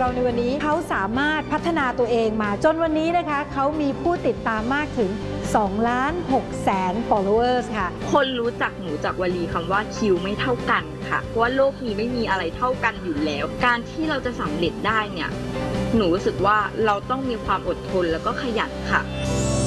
เราในวันนี้เขาสามารถพัฒนาตัวเองมาจนวันนี้นะคะเขามีผู้ติดตามมากถึง2,600,000 followers ค่ะคนรู้จักหนูจากวลีคำว่าคิวไม่เท่ากันค่ะเพราะว่าโลกนี้ไม่มีอะไรเท่ากันอยู่แล้วการที่เราจะสำเร็จได้เนี่ยหนูรู้สึกว่าเราต้องมีความอดทนแล้วก็ขยันค่ะ